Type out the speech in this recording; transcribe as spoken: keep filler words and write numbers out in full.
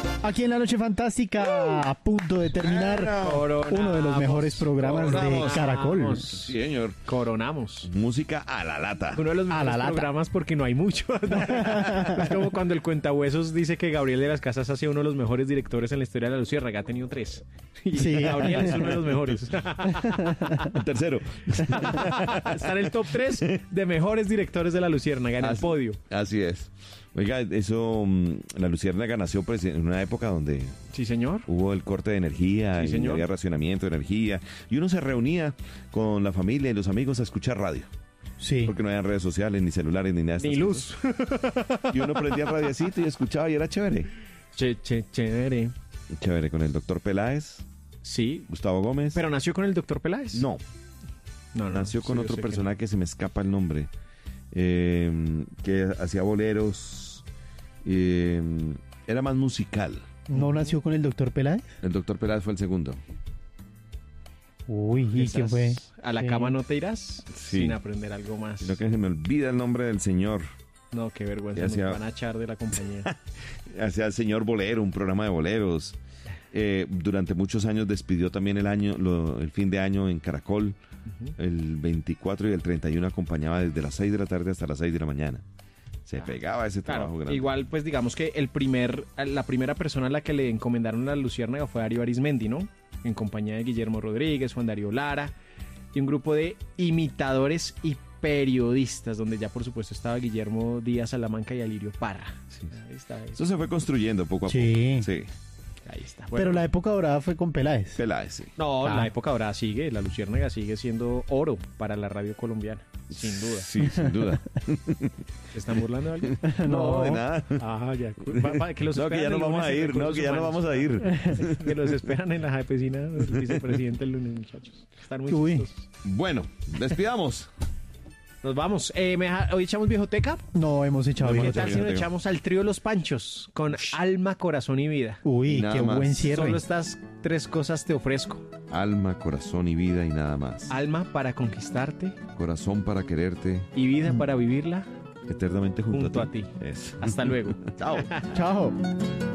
Aquí en La Noche Fantástica, a punto de terminar Coronamos. uno de los mejores programas Coronamos. de Caracol. Sí, señor. Coronamos. Música a la lata. Uno de los A mejores la lata. programas porque no hay mucho. Es como cuando el Cuentahuesos dice que Gabriel de las Casas ha sido uno de los mejores directores en la historia de La Luciérnaga. Ha tenido tres. Y Sí. Gabriel es uno de los mejores. El tercero. Está en el top tres de mejores directores de La Luciérnaga, en el Así- podio. Así es. Oiga, eso, mm, la Luciérnaga nació pues en una época donde Sí, señor. hubo el corte de energía Sí, y señor. había racionamiento de energía y uno se reunía con la familia y los amigos a escuchar radio. Sí. Porque no había redes sociales, ni celulares, ni nada de Ni estas luz. cosas. Y uno prendía el radiocito y escuchaba y era chévere. Che, che, chévere. Chévere, con el doctor Peláez, Sí. Gustavo Gómez. ¿Pero nació con el doctor Peláez? No, No, no. nació con sí, yo otro sé que personaje que se me escapa el nombre, eh, que hacía boleros, eh, era más musical. ¿No nació con el doctor Peláez? El doctor Peláez fue el segundo. Uy, no. ¿y Estás- quién fue? A la Sí. cama no te irás Sí. sin aprender algo más. Sino que se me olvida el nombre del señor. No, qué vergüenza. Ya Nos hacía- van a echar de la compañía. Hacía el señor bolero, un programa de boleros. Eh, durante muchos años despidió también el año, lo- el fin de año en Caracol. El veinticuatro y el treinta y uno acompañaba desde las seis de la tarde hasta las seis de la mañana. Se pegaba ese trabajo Claro, grande. igual pues digamos que el primer, la primera persona a la que le encomendaron la Luciérnaga fue Darío Arismendi, ¿no? En compañía de Guillermo Rodríguez, Juan Darío Lara y un grupo de imitadores y periodistas, donde ya por supuesto estaba Guillermo Díaz Salamanca y Alirio Parra. Sí. Ahí está, ahí, Eso se fue construyendo poco a Sí. poco. Sí. ahí está. Pero Bueno, la época dorada fue con Peláez. Peláez, sí. no, Ah. la época ahora sigue, la Luciérnaga sigue siendo oro para la radio colombiana, sin duda. Sí, sin duda. ¿Se están burlando de alguien? No, de nada. Ah, ya. Va- va, que los No, que ya esperan no el vamos lunes a en ir, no, Recursos que ya no Humanos. vamos a ir. Que los esperan en la piscina del vicepresidente el lunes, muchachos. Están muy Uy. chistosos. Bueno, despidamos. Nos vamos. Eh, ¿me deja- ¿Hoy echamos viejoteca? No, hemos echado No, bien. ¿Qué hemos tal si nos Viejoteca. echamos al trío Los Panchos con Alma, Corazón y Vida? Uy, Nada qué más. buen cierre. Solo estas tres cosas te ofrezco. Alma, corazón y vida y nada más. Alma para conquistarte Corazón para quererte y vida para vivirla eternamente junto, junto a a ti. ti. Eso. Hasta luego. Chao. Chao.